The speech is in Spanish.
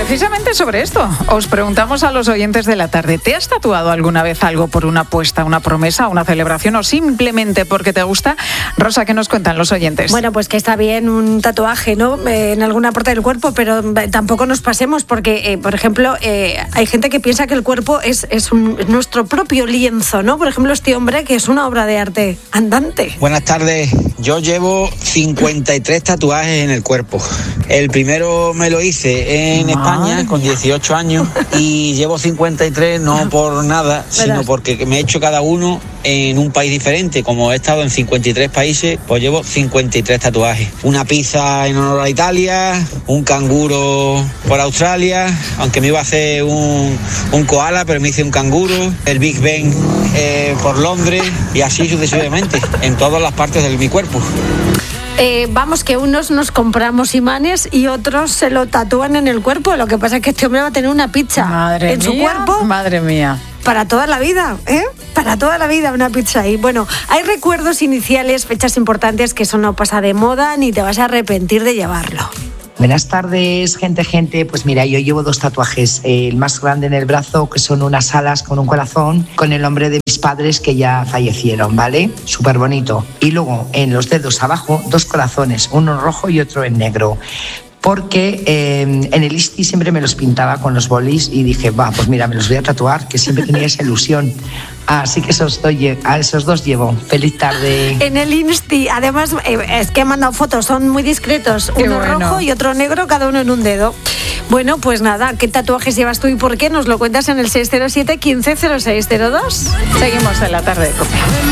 precisamente sobre esto, os preguntamos a los oyentes de la tarde, ¿te has tatuado alguna vez algo por una apuesta, una promesa, una celebración o simplemente porque te gusta? Rosa, ¿qué nos cuentan los oyentes? Bueno, pues que está bien un tatuaje, ¿no? En alguna parte del cuerpo, pero tampoco nos pasemos porque, por ejemplo, hay gente que piensa que el cuerpo es nuestro propio lienzo, ¿no? Por ejemplo, este hombre que es una obra de arte andante. Buenas tardes, yo llevo 53 tatuajes en el cuerpo. El primero me lo hice en España con 18 años y llevo 53 no por nada, sino porque me he hecho cada uno en un país diferente. Como he estado en 53 países, pues llevo 53 tatuajes. Una pizza en honor a Italia, un canguro por Australia, aunque me iba a hacer un koala, pero me hice un canguro, el Big Ben por Londres y así sucesivamente, en todas las partes de mi cuerpo. Vamos, que unos nos compramos imanes y otros se lo tatúan en el cuerpo. Lo que pasa es que este hombre va a tener una pizza en su cuerpo. Madre mía. Para toda la vida, ¿eh? Para toda la vida una pizza ahí. Bueno, hay recuerdos iniciales, fechas importantes, que eso no pasa de moda ni te vas a arrepentir de llevarlo. Buenas tardes, gente. Pues mira, yo llevo 2 tatuajes. El más grande en el brazo, que son unas alas con un corazón, con el nombre de mis padres que ya fallecieron, ¿vale? Súper bonito. Y luego en los dedos abajo, 2 corazones, uno rojo y otro en negro. Porque en el Insti siempre me los pintaba con los bolis y dije, pues mira, me los voy a tatuar, que siempre tenía esa ilusión. Así que esos 2 llevo. Feliz tarde. En el Insti, además, es que he mandado fotos, son muy discretos. Uno rojo y otro negro, cada uno en un dedo. Bueno, pues nada, ¿qué tatuajes llevas tú y por qué? Nos lo cuentas en el 607 15 06 02. Seguimos en la tarde de COPE.